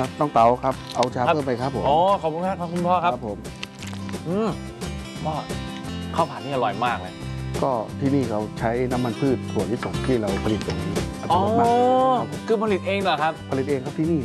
ครับน้องเต๋าครับเอาชาเพิ่มไปครับผมอ๋อขอบคุณครับคุณพ่อครับผมพ่อข้าวผัดนี่อร่อยมากเลยก็ที่นี่เขาใช้น้ำมันพืชถั่วลิสงที่เราผลิตตรงนี้อัตอ๋อโนมัติครับผมคือผลิตเองเหรอครับผลิตเองครับที่นี่